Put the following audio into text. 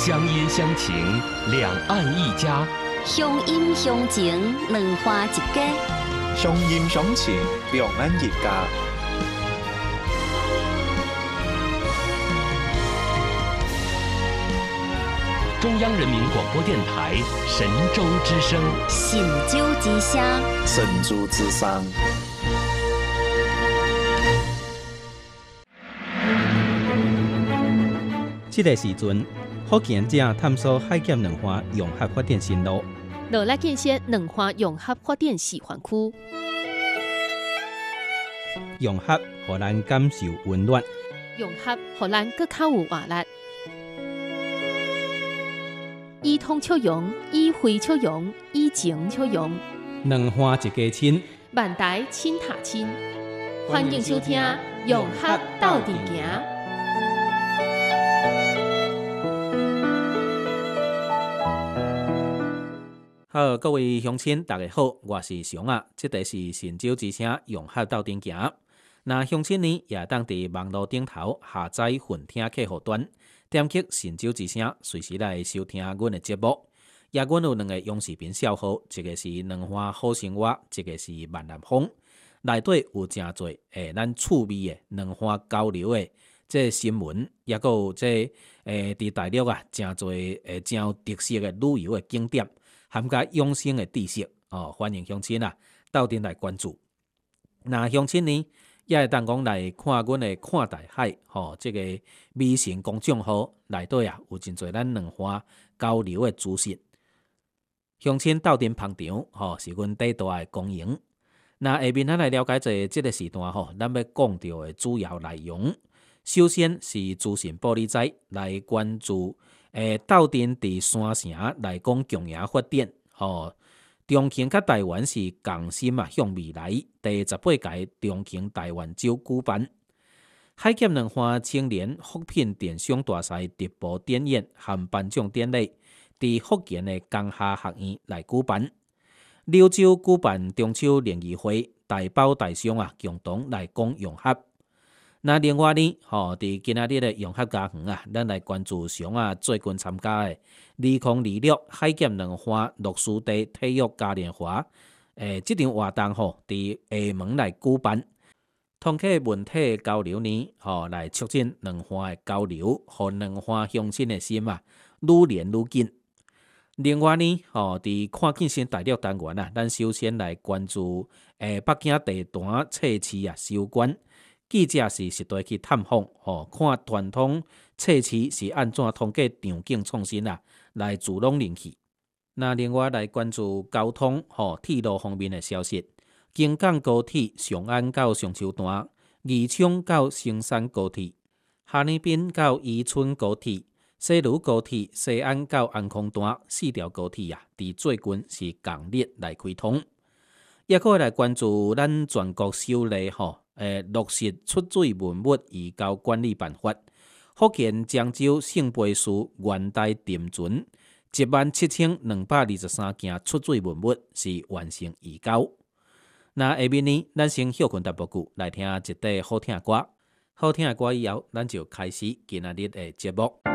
乡音乡情，两岸一家。 乡音乡情，两花一家。 乡音乡情，两岸一家。 中央人民广播电台神州之声， 神州之声， 神州之声。 这个时阵，福建正探索海咸两花融合发展新路， 落来建设两花融合发展示范区。 融合互咱感受温暖， 融合互咱更较有活力。以通促融，以会促融，以情促融。 两花一家亲， 万代亲塔亲。欢迎收听《融合斗阵行》。 好，各位乡亲，大家好，我是熊啊，这个是神州之声融合斗阵行。那乡亲呢，也当伫网络顶头下载混听客户端，点击神州之声，随时来收听阮的节目。也阮有两个用视频账号，一个是两花好生活，一个是万南风。内底有真侪咱趣味的两花交流的这新闻，也阁有这伫大陆啊真侪真有特色的旅游的景点。含加养生的知识欢迎乡亲啊，斗阵来关注。那乡亲呢，也会当讲来看阮的看大海这个微信公众号内底啊，有真侪咱两花交流的资讯。乡亲斗阵捧场是阮最大的公营。那下面咱来了解一这个时段咱要讲到的主要内容。首先是资讯玻璃仔来关注。斗阵伫山城来讲共赢发展，中庆甲台湾是共心啊，向未来第18届中庆台湾州举办海咸两花青年福品电商大赛直播展演和颁奖典礼，伫福建的江夏学院来举办。柳州举办中秋联谊会，大包大商啊，共同来讲融合。那另外呢，伫今仔日的融合家园啊，咱来关注上啊最近参加的2026海咸两花绿树地体育嘉年华，这场活动伫厦门来举办，通过文体交流呢，来促进两花的交流，和两花乡亲的心啊愈连愈紧。另外呢，伫看见新大陆单元啊，咱首先来关注北京地段册市啊收官。记者是实地去探访，看传统册市是安怎通过场景创新啊，来自动人气。那另外来关注交通、铁路方面的消息。京港高铁上安到上秋段，宜昌到成山高铁，哈尔滨到宜春高铁，西鲁高铁西安到安康段4条高铁啊，伫最近是共日来开通。也可以来关注咱全国首例落实出水文物移交管理办法。福建漳州圣杯寺元代沉船17223件出水文物是完成移交。那下面呢，咱先休困淡薄久，来听一段好听的歌。好听的歌以后，咱就开始今仔日的节目。